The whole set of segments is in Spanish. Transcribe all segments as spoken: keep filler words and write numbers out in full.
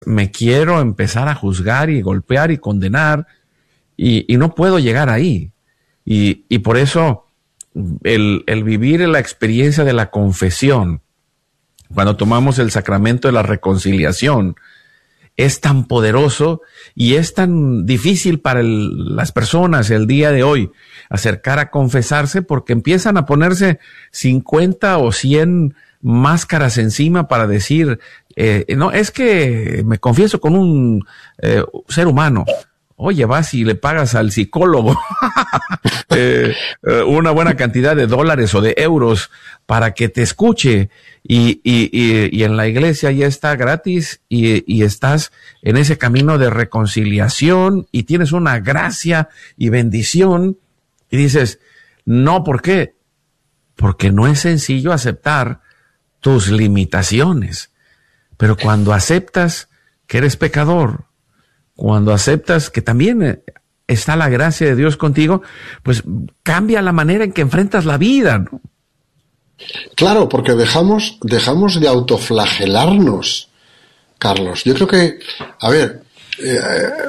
me quiero empezar a juzgar y golpear y condenar y, y no puedo llegar ahí. Y, y por eso el, el vivir la experiencia de la confesión, cuando tomamos el sacramento de la reconciliación, es tan poderoso y es tan difícil para el, las personas el día de hoy acercar a confesarse, porque empiezan a ponerse cincuenta o cien máscaras encima para decir, eh, no, es que me confieso con un eh, ser humano. Oye, vas y le pagas al psicólogo eh, una buena cantidad de dólares o de euros para que te escuche y, y, y, y en la iglesia ya está gratis y, y estás en ese camino de reconciliación y tienes una gracia y bendición y dices, no, ¿por qué? Porque no es sencillo aceptar tus limitaciones, pero cuando aceptas que eres pecador, cuando aceptas que también está la gracia de Dios contigo, pues cambia la manera en que enfrentas la vida, ¿no? Claro, porque dejamos, dejamos de autoflagelarnos, Carlos. Yo creo que, a ver, eh,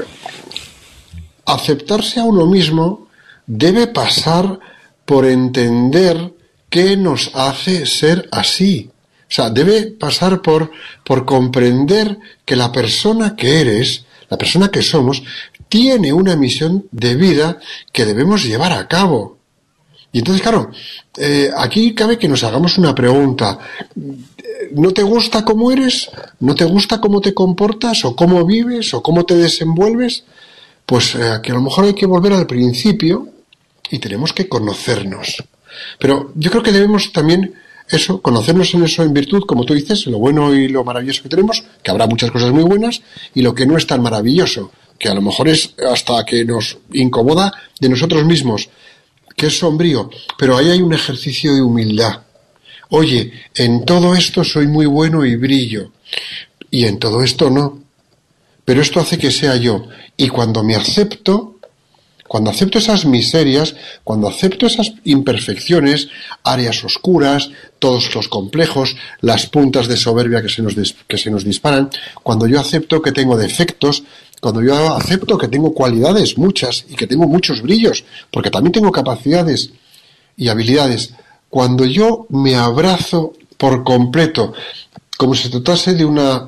aceptarse a uno mismo debe pasar por entender qué nos hace ser así. O sea, debe pasar por, por comprender que la persona que eres, la persona que somos, tiene una misión de vida que debemos llevar a cabo. Y entonces, claro, eh, aquí cabe que nos hagamos una pregunta. ¿No te gusta cómo eres? ¿No te gusta cómo te comportas? ¿O cómo vives? ¿O cómo te desenvuelves? Pues eh, que a lo mejor hay que volver al principio y tenemos que conocernos. Pero yo creo que debemos también eso, conocernos en eso, en virtud, como tú dices, lo bueno y lo maravilloso que tenemos, que habrá muchas cosas muy buenas, y lo que no es tan maravilloso, que a lo mejor es hasta que nos incomoda de nosotros mismos, que es sombrío, pero ahí hay un ejercicio de humildad. Oye, en todo esto soy muy bueno y brillo, y en todo esto no, pero esto hace que sea yo, y cuando me acepto, cuando acepto esas miserias, cuando acepto esas imperfecciones, áreas oscuras, todos los complejos, las puntas de soberbia que se nos, dis- que se nos disparan, cuando yo acepto que tengo defectos, cuando yo acepto que tengo cualidades muchas y que tengo muchos brillos, porque también tengo capacidades y habilidades, cuando yo me abrazo por completo, como si se tratase de una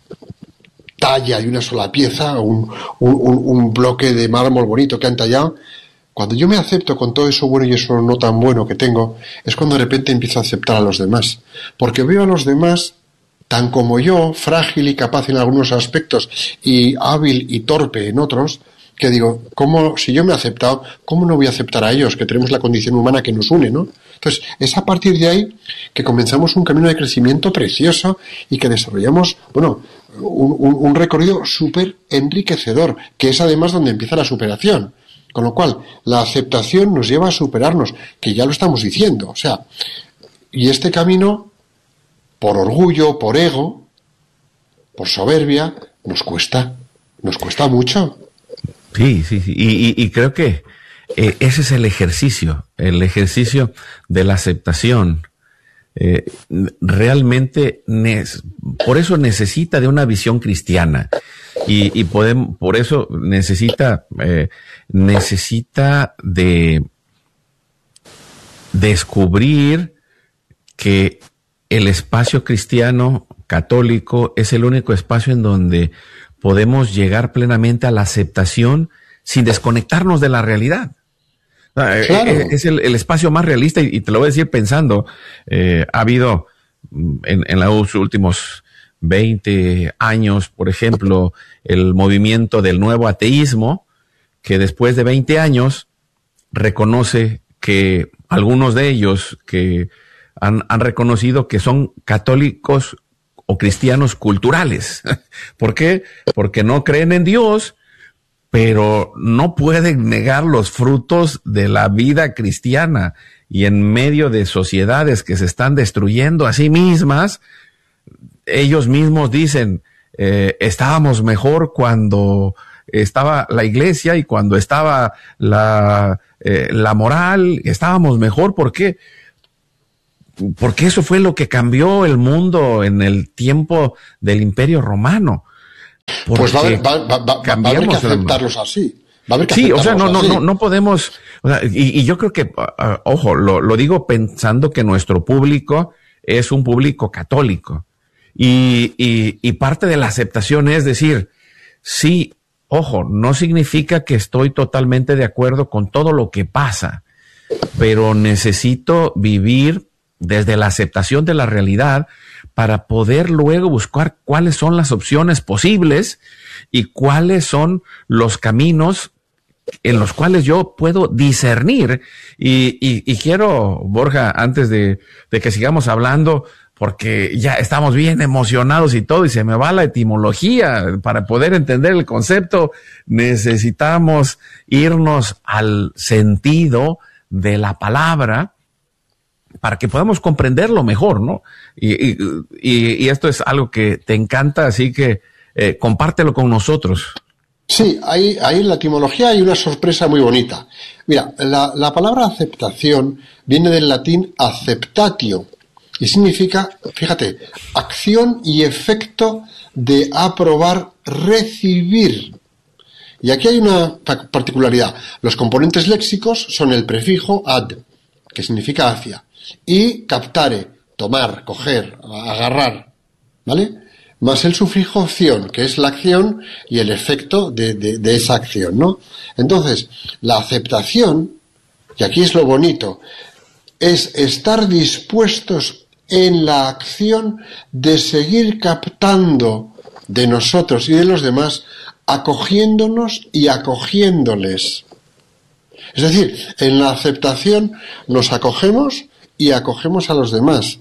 talla y una sola pieza, un, un, un bloque de mármol bonito que han tallado, cuando yo me acepto con todo eso bueno y eso no tan bueno que tengo, es cuando de repente empiezo a aceptar a los demás, porque veo a los demás tan como yo, frágil y capaz en algunos aspectos y hábil y torpe en otros, que digo, ¿cómo, si yo me he aceptado, cómo no voy a aceptar a ellos, que tenemos la condición humana que nos une, ¿no? Entonces, es a partir de ahí que comenzamos un camino de crecimiento precioso y que desarrollamos, bueno, un, un, un recorrido súper enriquecedor, que es además donde empieza la superación. Con lo cual, la aceptación nos lleva a superarnos, que ya lo estamos diciendo, o sea, y este camino, por orgullo, por ego, por soberbia, nos cuesta, nos cuesta mucho. Sí, sí, sí. Y, y, y creo que eh, ese es el ejercicio, el ejercicio de la aceptación. Eh, realmente, nes- por eso necesita de una visión cristiana. Y, y podemos, por eso necesita, eh, necesita de descubrir que el espacio cristiano católico es el único espacio en donde podemos llegar plenamente a la aceptación sin desconectarnos de la realidad. Claro. Es el, el espacio más realista y, y te lo voy a decir pensando, eh, ha habido en, en los últimos veinte años, por ejemplo, el movimiento del nuevo ateísmo, que después de veinte años reconoce que algunos de ellos que han, han reconocido que son católicos o cristianos culturales. ¿Por qué? Porque no creen en Dios, pero no pueden negar los frutos de la vida cristiana, y en medio de sociedades que se están destruyendo a sí mismas, ellos mismos dicen, eh, estábamos mejor cuando estaba la iglesia y cuando estaba la, eh, la moral, estábamos mejor. ¿Por qué? Porque eso fue lo que cambió el mundo en el tiempo del Imperio Romano. Pues va a haber, va, va, va, va a haber que aceptarlos así. Va a haber que sí, o sea, no, no, no, no podemos, o sea, y, y yo creo que, uh, ojo, lo, lo digo pensando que nuestro público es un público católico. Y, y, y parte de la aceptación es decir, sí, ojo, no significa que estoy totalmente de acuerdo con todo lo que pasa, pero necesito vivir desde la aceptación de la realidad para poder luego buscar cuáles son las opciones posibles y cuáles son los caminos en los cuales yo puedo discernir. Y, y, y quiero, Borja, antes de, de que sigamos hablando, porque ya estamos bien emocionados y todo, y se me va la etimología. Para poder entender el concepto, necesitamos irnos al sentido de la palabra para que podamos comprenderlo mejor, ¿no? Y, y, y, y esto es algo que te encanta, así que eh, compártelo con nosotros. Sí, ahí, ahí en la etimología hay una sorpresa muy bonita. Mira, la, la palabra aceptación viene del latín acceptatio y significa, fíjate, acción y efecto de aprobar, recibir. Y aquí hay una particularidad. Los componentes léxicos son el prefijo ad, que significa hacia, y captare, tomar, coger, agarrar, ¿vale? Más el sufijo opción, que es la acción y el efecto de, de, de esa acción, ¿no? Entonces, la aceptación, y aquí es lo bonito, es estar dispuestos en la acción de seguir captando de nosotros y de los demás, acogiéndonos y acogiéndoles. Es decir, en la aceptación nos acogemos y acogemos a los demás.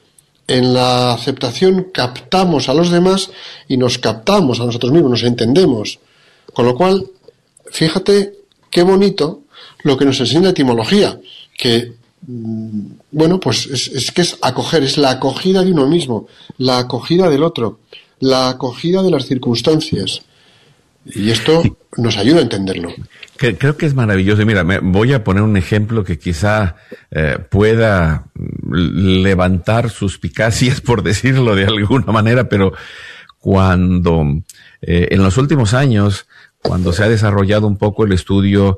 En la aceptación captamos a los demás y nos captamos a nosotros mismos, nos entendemos. Con lo cual, fíjate qué bonito lo que nos enseña la etimología, que, bueno, pues es, es que es acoger, es la acogida de uno mismo, la acogida del otro, la acogida de las circunstancias. Y esto nos ayuda a entenderlo. Creo que es maravilloso. Y mira, me voy a poner un ejemplo que quizá eh, pueda levantar suspicacias, por decirlo de alguna manera, pero cuando eh, en los últimos años, cuando se ha desarrollado un poco el estudio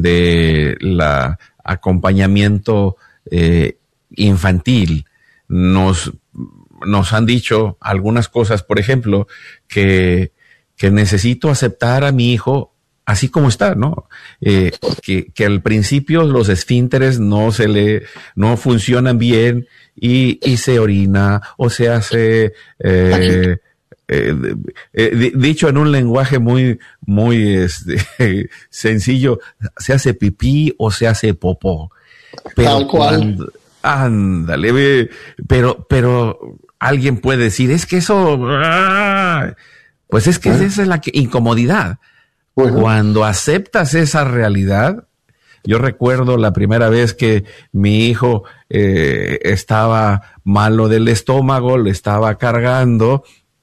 de la acompañamiento eh, infantil, nos, nos han dicho algunas cosas, por ejemplo, que que necesito aceptar a mi hijo así como está, ¿no? Eh, que, que al principio los esfínteres no se le, no funcionan bien y, y se orina o se hace, eh, eh, eh, dicho en un lenguaje muy, muy este, sencillo, se hace pipí o se hace popó. Pero tal cual. Cuando, ándale, pero, pero alguien puede decir, es que eso, ¡ah! Pues es que ¿Eh? esa es la que, incomodidad. Bueno. Cuando aceptas esa realidad, yo recuerdo la primera vez que mi hijo eh, estaba malo del estómago, le estaba cargando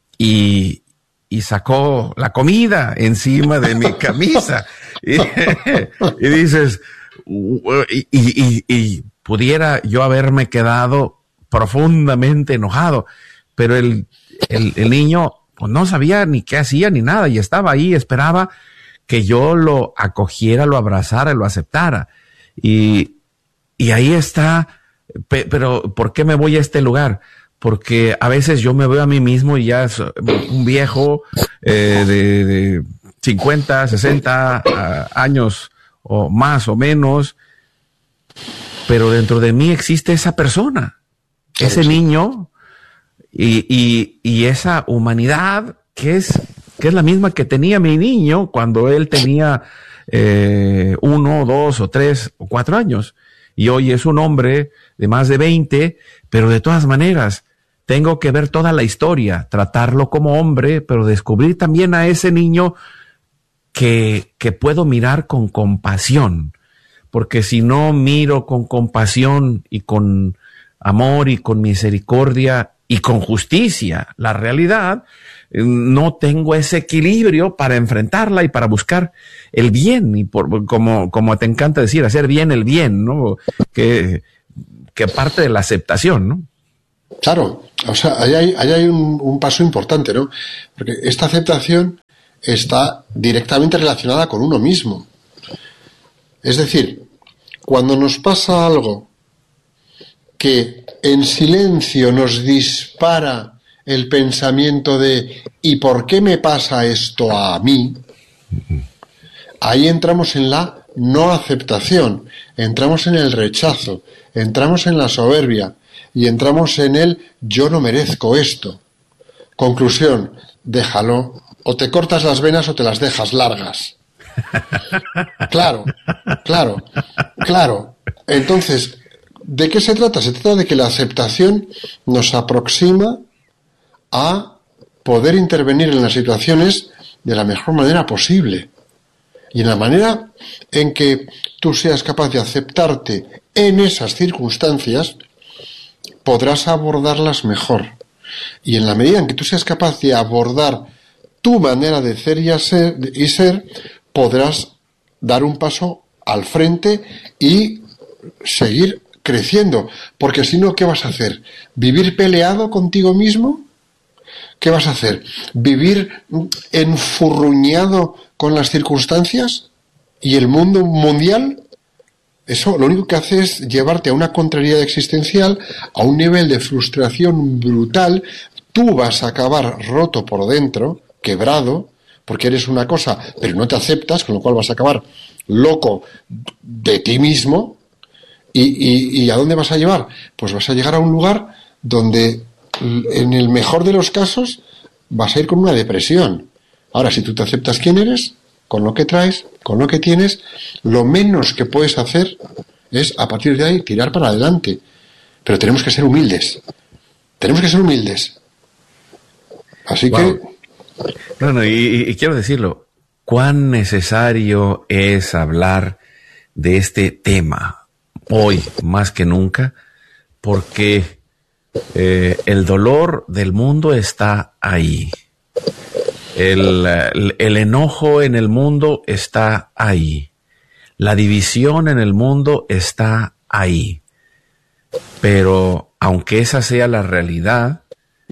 y, y sacó la comida encima de mi camisa. y, y dices, y, y, y pudiera yo haberme quedado profundamente enojado, pero el, el, el niño pues no sabía ni qué hacía ni nada y estaba ahí, esperaba que yo lo acogiera, lo abrazara, lo aceptara. Y, y ahí está, pe, pero ¿por qué me voy a este lugar? Porque a veces yo me veo a mí mismo y ya es un viejo eh, de, de cincuenta, sesenta uh, años o más o menos, pero dentro de mí existe esa persona, ese niño. Y, y, y esa humanidad que es, que es la misma que tenía mi niño cuando él tenía eh, uno, dos o tres o cuatro años. Y hoy es un hombre de más de veinte, pero de todas maneras tengo que ver toda la historia, tratarlo como hombre, pero descubrir también a ese niño que, que puedo mirar con compasión. Porque si no miro con compasión y con amor y con misericordia y con justicia la realidad, no tengo ese equilibrio para enfrentarla y para buscar el bien, y por, como, como te encanta decir, hacer bien el bien, ¿no? Que, que parte de la aceptación, ¿no? Claro, o sea, ahí hay, ahí hay un, un paso importante, ¿no? Porque esta aceptación está directamente relacionada con uno mismo. Es decir, cuando nos pasa algo que en silencio nos dispara el pensamiento de ¿y por qué me pasa esto a mí? Ahí entramos en la no aceptación, entramos en el rechazo, entramos en la soberbia y entramos en el yo no merezco esto. Conclusión, déjalo, o te cortas las venas o te las dejas largas. Claro, claro, claro. Entonces, ¿de qué se trata? Se trata de que la aceptación nos aproxima a poder intervenir en las situaciones de la mejor manera posible. Y en la manera en que tú seas capaz de aceptarte en esas circunstancias, podrás abordarlas mejor. Y en la medida en que tú seas capaz de abordar tu manera de ser y ser, y ser podrás dar un paso al frente y seguir creciendo. Porque si no, ¿qué vas a hacer? ¿Vivir peleado contigo mismo? ¿Qué vas a hacer? ¿Vivir enfurruñado con las circunstancias y el mundo mundial? Eso lo único que hace es llevarte a una contrariedad existencial, a un nivel de frustración brutal. Tú vas a acabar roto por dentro, quebrado, porque eres una cosa, pero no te aceptas, con lo cual vas a acabar loco de ti mismo. ¿Y, y, y a dónde vas a llevar? Pues vas a llegar a un lugar donde, en el mejor de los casos, vas a ir con una depresión. Ahora, si tú te aceptas quién eres, con lo que traes, con lo que tienes, lo menos que puedes hacer es, a partir de ahí, tirar para adelante. Pero tenemos que ser humildes. Tenemos que ser humildes. Así wow. que... Bueno, y, y quiero decirlo, cuán necesario es hablar de este tema hoy más que nunca, porque eh, el dolor del mundo está ahí. El, el, el enojo en el mundo está ahí. La división en el mundo está ahí. Pero aunque esa sea la realidad,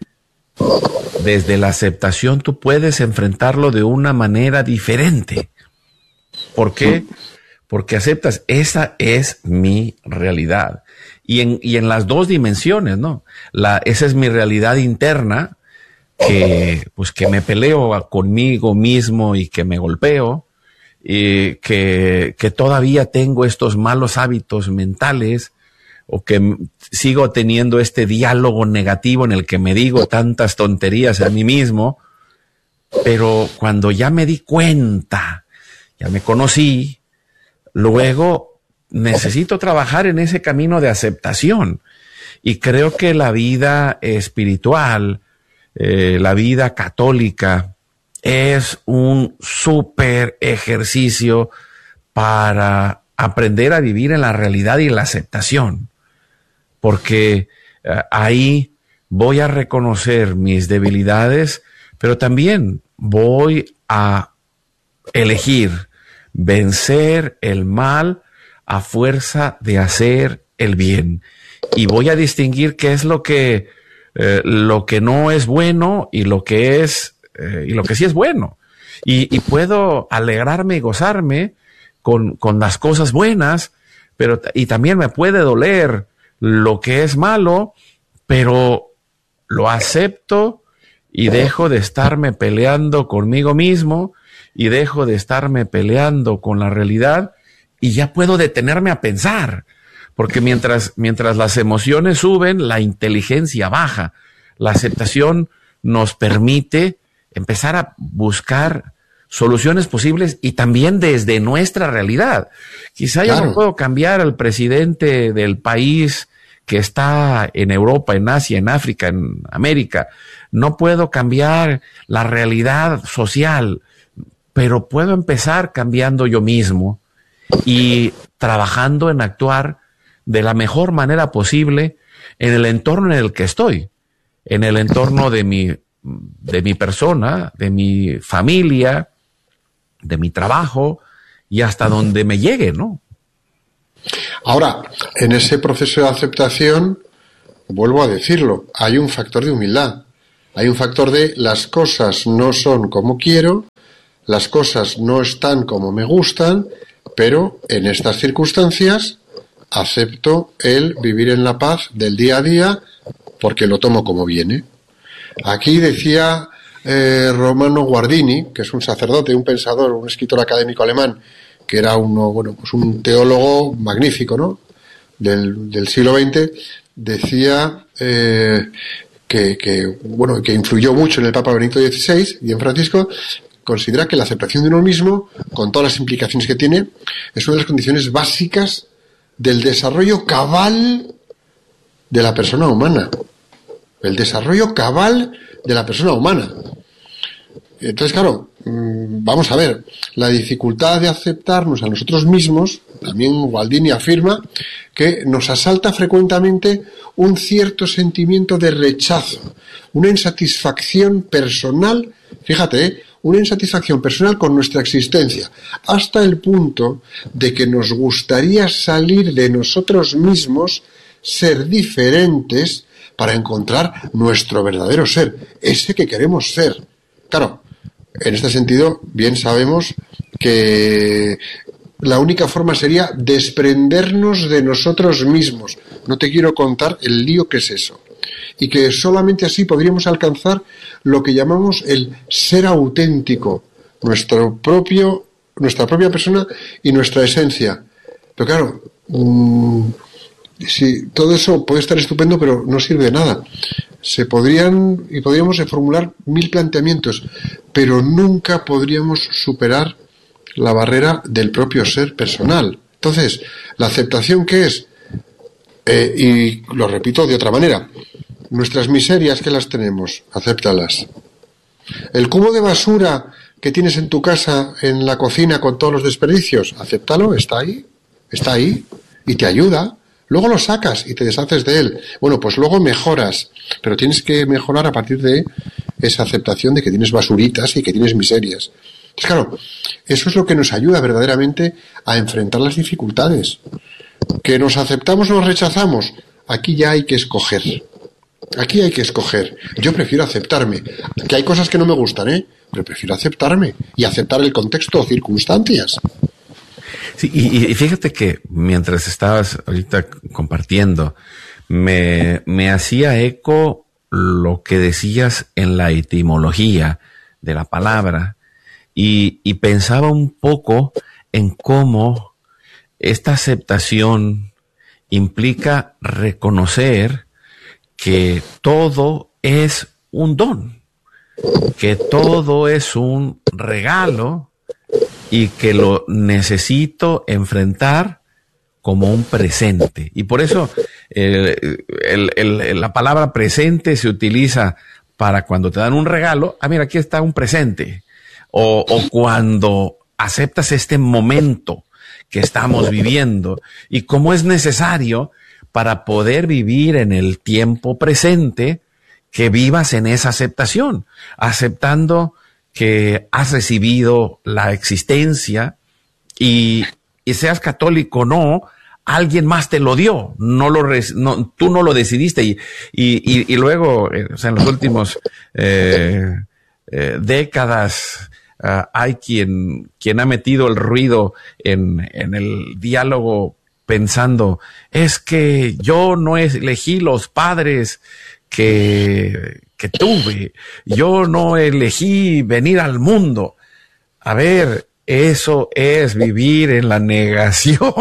desde la aceptación tú puedes enfrentarlo de una manera diferente. ¿Por qué? Porque aceptas, esa es mi realidad. Y en, y en las dos dimensiones, ¿no? La, esa es mi realidad interna, que pues que me peleo conmigo mismo y que me golpeo, y que, que todavía tengo estos malos hábitos mentales, o que sigo teniendo este diálogo negativo en el que me digo tantas tonterías a mí mismo. Pero cuando ya me di cuenta, ya me conocí, luego necesito trabajar en ese camino de aceptación. Y creo que la vida espiritual, Eh, la vida católica es un súper ejercicio para aprender a vivir en la realidad y en la aceptación, porque eh, ahí voy a reconocer mis debilidades, pero también voy a elegir vencer el mal a fuerza de hacer el bien, y voy a distinguir qué es lo que Eh, lo que no es bueno y lo que es eh, y lo que sí es bueno, y, y puedo alegrarme y gozarme con, con las cosas buenas, pero y también me puede doler lo que es malo, pero lo acepto y dejo de estarme peleando conmigo mismo y dejo de estarme peleando con la realidad, y ya puedo detenerme a pensar. Porque mientras, mientras las emociones suben, la inteligencia baja. La aceptación nos permite empezar a buscar soluciones posibles y también desde nuestra realidad. Quizá claro. Yo no puedo cambiar al presidente del país que está en Europa, en Asia, en África, en América. No puedo cambiar la realidad social, pero puedo empezar cambiando yo mismo y trabajando en actuar de la mejor manera posible en el entorno en el que estoy, en el entorno de mi, de mi persona, de mi familia, de mi trabajo y hasta donde me llegue, ¿no? Ahora, en ese proceso de aceptación, vuelvo a decirlo, hay un factor de humildad. Hay un factor de las cosas no son como quiero, las cosas no están como me gustan, pero en estas circunstancias acepto el vivir en la paz del día a día porque lo tomo como viene. Aquí decía eh, Romano Guardini, que es un sacerdote, un pensador, un escritor académico alemán, que era uno, bueno, pues un teólogo magnífico, ¿no? Del, del siglo veinte, decía eh, que, que, bueno, que influyó mucho en el Papa Benedicto dieciséis y en Francisco. Considera que la aceptación de uno mismo, con todas las implicaciones que tiene, es una de las condiciones básicas del desarrollo cabal de la persona humana. El desarrollo cabal de la persona humana. Entonces, claro, vamos a ver, la dificultad de aceptarnos a nosotros mismos, también Gualdini afirma que nos asalta frecuentemente un cierto sentimiento de rechazo, una insatisfacción personal, fíjate, ¿eh? una insatisfacción personal con nuestra existencia, hasta el punto de que nos gustaría salir de nosotros mismos, ser diferentes, para encontrar nuestro verdadero ser, ese que queremos ser. Claro, en este sentido, bien sabemos que la única forma sería desprendernos de nosotros mismos. No te quiero contar el lío que es eso. Y que solamente así podríamos alcanzar lo que llamamos el ser auténtico, nuestro propio, nuestra propia persona y nuestra esencia. Pero claro, mmm, sí, todo eso puede estar estupendo, pero no sirve de nada. Se podrían y podríamos formular mil planteamientos, pero nunca podríamos superar la barrera del propio ser personal. Entonces, la aceptación, ¿qué es? Eh, y lo repito de otra manera. Nuestras miserias, ¿qué las tenemos? Acéptalas. El cubo de basura que tienes en tu casa, en la cocina, con todos los desperdicios, acéptalo, está ahí, está ahí, y te ayuda. Luego lo sacas y te deshaces de él. Bueno, pues luego mejoras, pero tienes que mejorar a partir de esa aceptación de que tienes basuritas y que tienes miserias. Entonces, claro, eso es lo que nos ayuda verdaderamente a enfrentar las dificultades. Que nos aceptamos o nos rechazamos, aquí ya hay que escoger. Aquí hay que escoger. Yo prefiero aceptarme. Que hay cosas que no me gustan, ¿eh? Pero prefiero aceptarme y aceptar el contexto o circunstancias. Sí, y, y fíjate que mientras estabas ahorita compartiendo, me, me hacía eco lo que decías en la etimología de la palabra y, y pensaba un poco en cómo esta aceptación implica reconocer que todo es un don, que todo es un regalo y que lo necesito enfrentar como un presente. Y por eso el, el, el, la palabra presente se utiliza para cuando te dan un regalo. Ah, mira, aquí está un presente. O, o cuando aceptas este momento que estamos viviendo y cómo es necesario para poder vivir en el tiempo presente, que vivas en esa aceptación, aceptando que has recibido la existencia y, y seas católico o no, alguien más te lo dio, no lo no, tú no lo decidiste y, y, y, y luego, eh, o sea, en los últimos eh, eh, décadas uh, hay quien, quien ha metido el ruido en, en el diálogo pensando, es que yo no elegí los padres que, que tuve, yo no elegí venir al mundo. A ver, eso es vivir en la negación.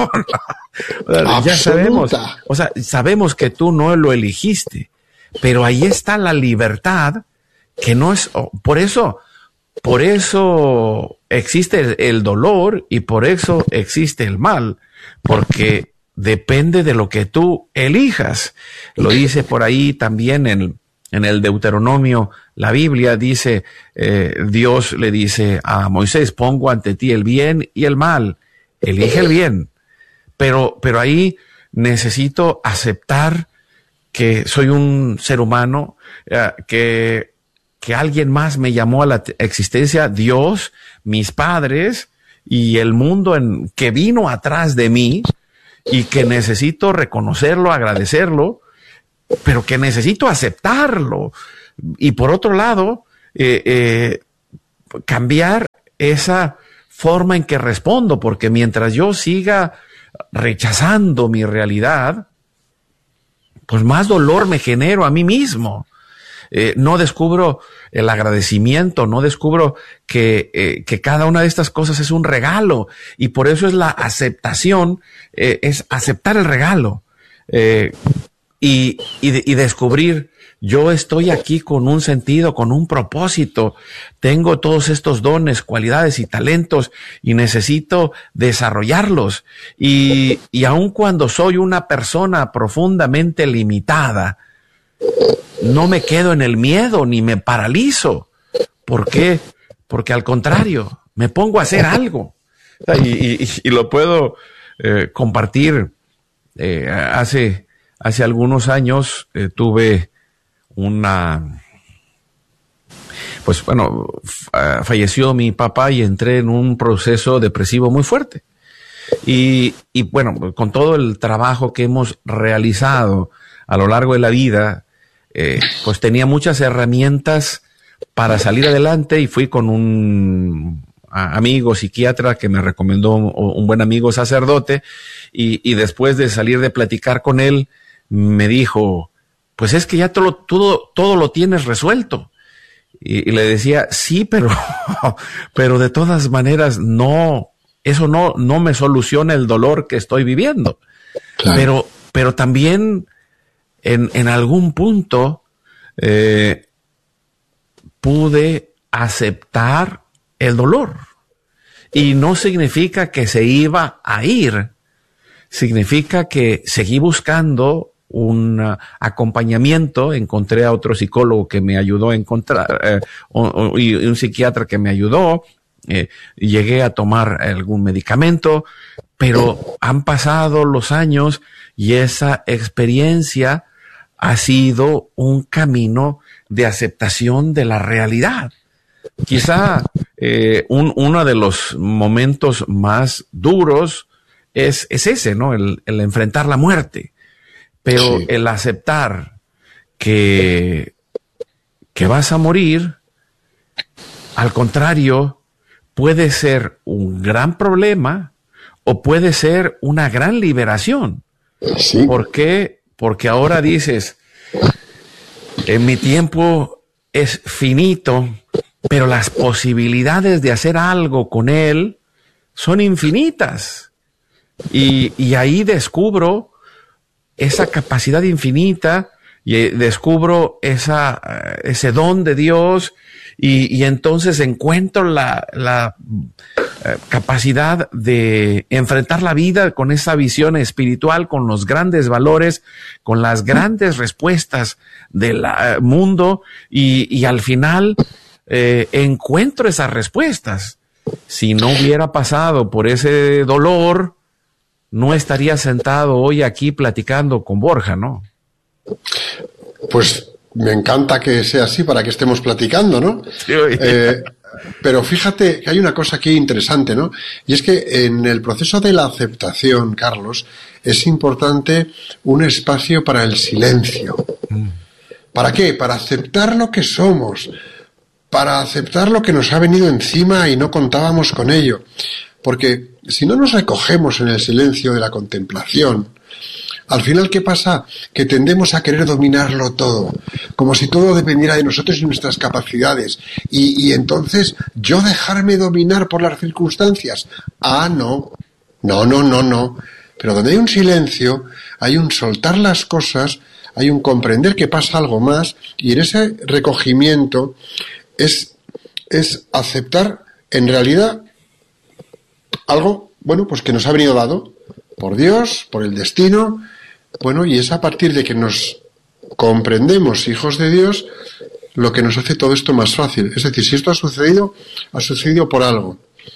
Ya sabemos, o sea, sabemos que tú no lo elegiste, pero ahí está la libertad que no es, por eso, por eso existe el, el dolor y por eso existe el mal. Porque depende de lo que tú elijas. Lo dice por ahí también en, en el Deuteronomio, la Biblia dice, eh, Dios le dice a Moisés, pongo ante ti el bien y el mal, elige el bien. Pero, pero ahí necesito aceptar que soy un ser humano, eh, que, que alguien más me llamó a la existencia, Dios, mis padres, y el mundo en que vino atrás de mí y que necesito reconocerlo, agradecerlo pero que necesito aceptarlo. Y por otro lado, eh, eh, cambiar esa forma en que respondo, porque mientras yo siga rechazando mi realidad, pues más dolor me genero a mí mismo. Eh, no descubro el agradecimiento, no descubro que, eh, que cada una de estas cosas es un regalo, y por eso es la aceptación, eh, es aceptar el regalo, eh, y, y, de, y descubrir, yo estoy aquí con un sentido, con un propósito, tengo todos estos dones, cualidades y talentos y necesito desarrollarlos, y, y aun cuando soy una persona profundamente limitada, no me quedo en el miedo ni me paralizo. ¿Por qué? Porque al contrario, me pongo a hacer algo. Y, y, y lo puedo eh, compartir. Eh, hace, hace algunos años eh, tuve una... Pues bueno, falleció mi papá y entré en un proceso depresivo muy fuerte. Y, y bueno, con todo el trabajo que hemos realizado a lo largo de la vida, Eh, pues tenía muchas herramientas para salir adelante, y fui con un a, amigo psiquiatra que me recomendó un, un buen amigo sacerdote, y, y después de salir de platicar con él me dijo, pues es que ya todo, todo, todo lo tienes resuelto. Y, y le decía, sí, pero, pero de todas maneras no, eso no, no me soluciona el dolor que estoy viviendo. Claro. Pero, pero también En, en algún punto eh, pude aceptar el dolor. Y no significa que se iba a ir. Significa que seguí buscando un uh, acompañamiento. Encontré a otro psicólogo que me ayudó a encontrar, eh, o, o, y un psiquiatra que me ayudó. Eh, llegué a tomar algún medicamento, pero han pasado los años y esa experiencia ha sido un camino de aceptación de la realidad. Quizá eh, un, uno de los momentos más duros es, es ese, ¿no? El, el enfrentar la muerte. Pero sí, el aceptar que, que vas a morir, al contrario, puede ser un gran problema o puede ser una gran liberación. Sí. ¿Por qué? Porque ahora dices, en mi tiempo es finito, pero las posibilidades de hacer algo con él son infinitas. Y, y ahí descubro esa capacidad infinita, y descubro esa, ese don de Dios, y, y entonces encuentro la, la eh, capacidad de enfrentar la vida con esa visión espiritual, con los grandes valores, con las grandes respuestas del uh, mundo, y, y al final eh, encuentro esas respuestas. Si no hubiera pasado por ese dolor, no estaría sentado hoy aquí platicando con Borja, ¿no? Pues me encanta que sea así para que estemos platicando, ¿no? Sí, eh, pero fíjate que hay una cosa aquí interesante, ¿no? Y es que en el proceso de la aceptación, Carlos, es importante un espacio para el silencio. Mm. ¿Para qué? Para aceptar lo que somos, para aceptar lo que nos ha venido encima y no contábamos con ello. Porque si no nos recogemos en el silencio de la contemplación, al final, ¿qué pasa? Que tendemos a querer dominarlo todo, como si todo dependiera de nosotros y nuestras capacidades. Y, y entonces, ¿yo dejarme dominar por las circunstancias? Ah, no, no, no, no, no. Pero donde hay un silencio, hay un soltar las cosas, hay un comprender que pasa algo más, y en ese recogimiento es, es aceptar, en realidad, algo, bueno, pues que nos ha venido dado por Dios, por el destino. Bueno, y es a partir de que nos comprendemos hijos de Dios lo que nos hace todo esto más fácil. Es decir, si esto ha sucedido, ha sucedido por algo.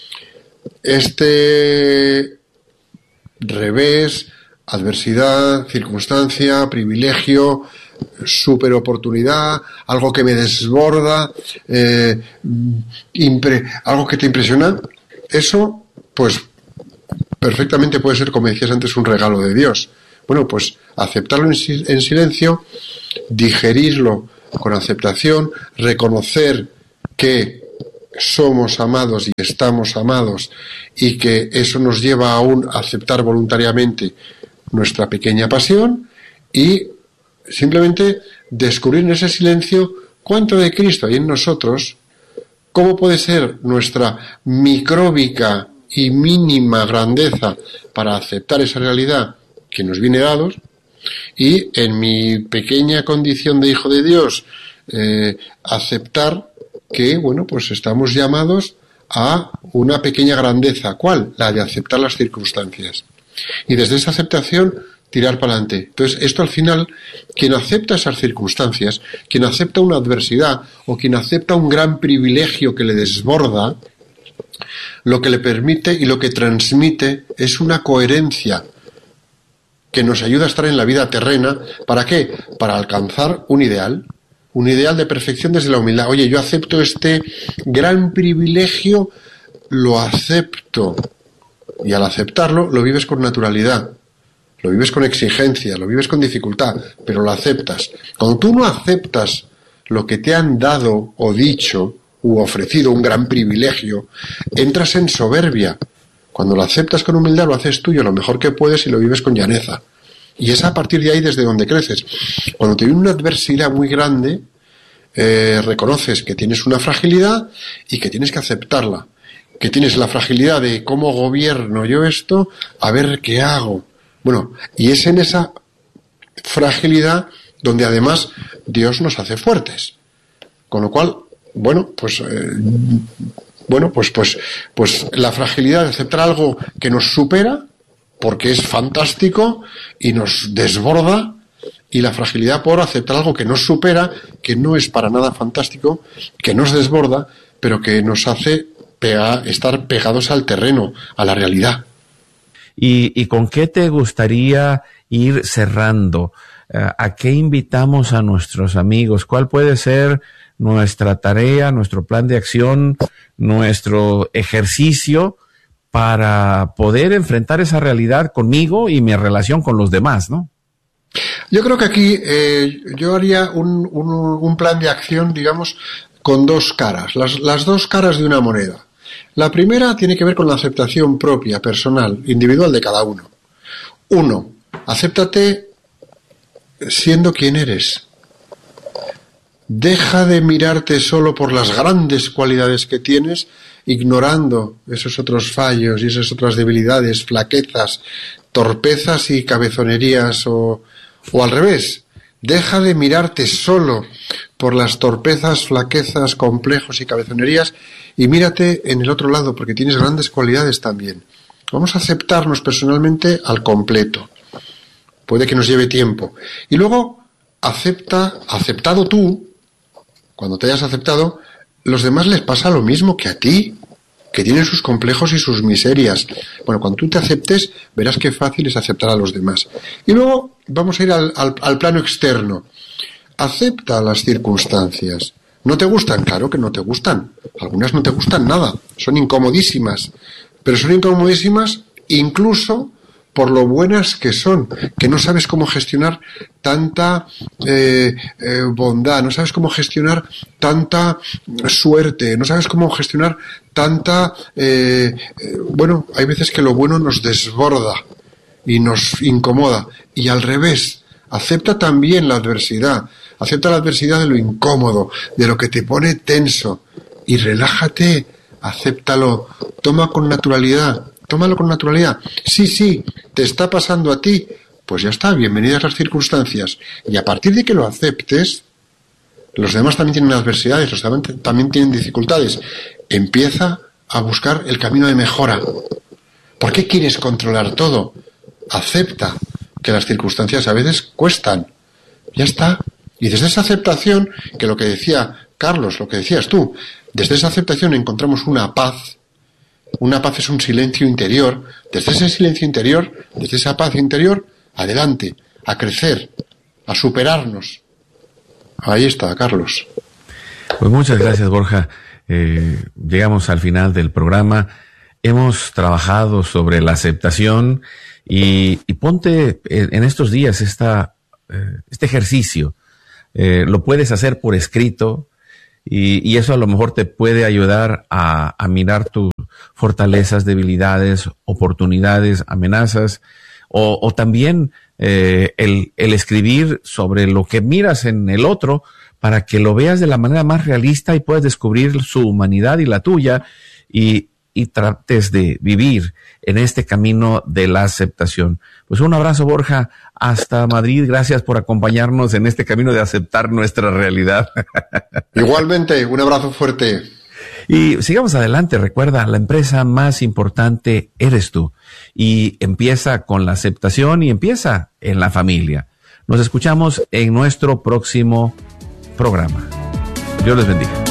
Este revés, adversidad, circunstancia, privilegio, super oportunidad, algo que me desborda, eh, impre, algo que te impresiona, eso, pues, perfectamente puede ser, como decías antes, un regalo de Dios. Bueno, pues aceptarlo en, si- en silencio, digerirlo con aceptación, reconocer que somos amados y estamos amados y que eso nos lleva aún a aceptar voluntariamente nuestra pequeña pasión y simplemente descubrir en ese silencio cuánto de Cristo hay en nosotros, cómo puede ser nuestra micróbica y mínima grandeza para aceptar esa realidad que nos viene dados, y en mi pequeña condición de hijo de Dios eh, aceptar que, bueno, pues estamos llamados a una pequeña grandeza. ¿Cuál? La de aceptar las circunstancias. Y desde esa aceptación tirar para adelante. Entonces, esto al final, quien acepta esas circunstancias, quien acepta una adversidad o quien acepta un gran privilegio que le desborda, lo que le permite y lo que transmite es una coherencia que nos ayuda a estar en la vida terrena. ¿Para qué? Para alcanzar un ideal, un ideal de perfección desde la humildad. Oye, yo acepto este gran privilegio, lo acepto. Y al aceptarlo, lo vives con naturalidad, lo vives con exigencia, lo vives con dificultad, pero lo aceptas. Cuando tú no aceptas lo que te han dado o dicho u ofrecido, un gran privilegio, entras en soberbia. Cuando lo aceptas con humildad, lo haces tuyo lo mejor que puedes y lo vives con llaneza. Y es a partir de ahí desde donde creces. Cuando te viene una adversidad muy grande, eh, reconoces que tienes una fragilidad y que tienes que aceptarla. Que tienes la fragilidad de cómo gobierno yo esto, a ver qué hago. Bueno, y es en esa fragilidad donde además Dios nos hace fuertes. Con lo cual, bueno, pues... Eh, Bueno, pues, pues, pues la fragilidad de aceptar algo que nos supera, porque es fantástico y nos desborda, y la fragilidad por aceptar algo que nos supera, que no es para nada fantástico, que nos desborda, pero que nos hace pega, estar pegados al terreno, a la realidad. ¿Y, y con qué te gustaría ir cerrando? ¿A qué invitamos a nuestros amigos? ¿Cuál puede ser nuestra tarea, nuestro plan de acción, nuestro ejercicio para poder enfrentar esa realidad conmigo y mi relación con los demás, ¿no? Yo creo que aquí eh, yo haría un, un, un plan de acción, digamos, con dos caras, las, las dos caras de una moneda. La primera tiene que ver con la aceptación propia, personal, individual de cada uno. Uno, acéptate siendo quien eres. Deja de mirarte solo por las grandes cualidades que tienes, ignorando esos otros fallos y esas otras debilidades, flaquezas, torpezas y cabezonerías, o, o al revés. Deja de mirarte solo por las torpezas, flaquezas, complejos y cabezonerías y mírate en el otro lado, porque tienes grandes cualidades también. Vamos a aceptarnos personalmente al completo. Puede que nos lleve tiempo. Y luego, acepta, aceptado tú, cuando te hayas aceptado, los demás les pasa lo mismo que a ti, que tienen sus complejos y sus miserias. Bueno, cuando tú te aceptes, verás qué fácil es aceptar a los demás. Y luego vamos a ir al, al, al plano externo. Acepta las circunstancias. ¿No te gustan? Claro que no te gustan. Algunas no te gustan nada. Son incomodísimas. Pero son incomodísimas incluso por lo buenas que son, que no sabes cómo gestionar tanta eh, eh, bondad, no sabes cómo gestionar tanta suerte, no sabes cómo gestionar tanta... Eh, eh, bueno, hay veces que lo bueno nos desborda y nos incomoda, y al revés, acepta también la adversidad, acepta la adversidad de lo incómodo, de lo que te pone tenso, y relájate, acéptalo, toma con naturalidad. Tómalo con naturalidad. Sí, sí, te está pasando a ti. Pues ya está, bienvenidas las circunstancias. Y a partir de que lo aceptes, los demás también tienen adversidades, los demás también tienen dificultades. Empieza a buscar el camino de mejora. ¿Por qué quieres controlar todo? Acepta que las circunstancias a veces cuestan. Ya está. Y desde esa aceptación, que lo que decía Carlos, lo que decías tú, desde esa aceptación encontramos una paz. Una paz es un silencio interior. Desde ese silencio interior, desde esa paz interior, adelante, a crecer, a superarnos. Ahí está, Carlos. Pues muchas gracias, Borja. Eh, llegamos al final del programa. hemos trabajado sobre la aceptación y, y ponte en estos días esta, eh, este ejercicio. Eh, lo puedes hacer por escrito y, y eso a lo mejor te puede ayudar a, a mirar tus fortalezas, debilidades, oportunidades, amenazas, o, o también eh, el, el escribir sobre lo que miras en el otro para que lo veas de la manera más realista y puedas descubrir su humanidad y la tuya y, y trates de vivir en este camino de la aceptación. Pues un abrazo, Borja, hasta Madrid. Gracias por acompañarnos en este camino de aceptar nuestra realidad. Igualmente, un abrazo fuerte. Y sigamos adelante. Recuerda, la empresa más importante eres tú. Y empieza con la aceptación y empieza en la familia. Nos escuchamos en nuestro próximo programa. Dios les bendiga.